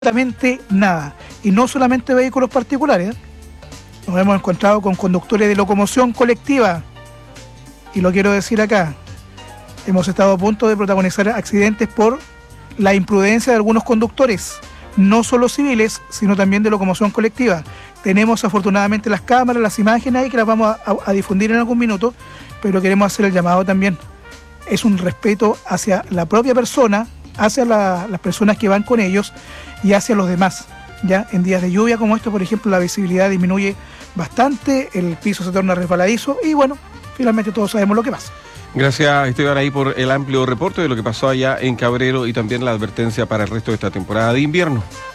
absolutamente nada. Y no solamente vehículos particulares, nos hemos encontrado con conductores de locomoción colectiva, y lo quiero decir acá, hemos estado a punto de protagonizar accidentes por la imprudencia de algunos conductores, no solo civiles, sino también de locomoción colectiva. Tenemos afortunadamente las cámaras, las imágenes ahí que las vamos a difundir en algún minuto, pero queremos hacer el llamado también. Es un respeto hacia la propia persona, hacia las personas que van con ellos y hacia los demás. Ya en días de lluvia como esto, por ejemplo, la visibilidad disminuye bastante, el piso se torna resbaladizo y bueno, finalmente todos sabemos lo que pasa. Gracias, Esteban, ahí por el amplio reporte de lo que pasó allá en Cabrero y también la advertencia para el resto de esta temporada de invierno.